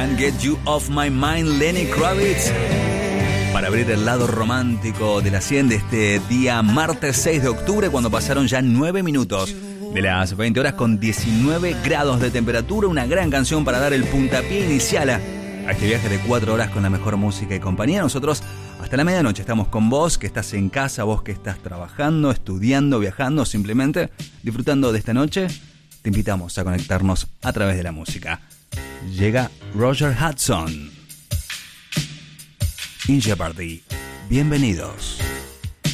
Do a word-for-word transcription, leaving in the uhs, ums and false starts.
Can't Get You Off My Mind, Lenny Kravitz. Para abrir el lado romántico de la cien de este día martes seis de octubre, cuando pasaron ya nueve minutos de las veinte horas con diecinueve grados de temperatura. Una gran canción para dar el puntapié inicial a, a este viaje de cuatro horas con la mejor música y compañía. Nosotros hasta la medianoche estamos con vos, que estás en casa, vos que estás trabajando, estudiando, viajando, simplemente disfrutando de esta noche. Te invitamos a conectarnos a través de la música. Llega Roger Hudson. In Jeopardy. Bienvenidos.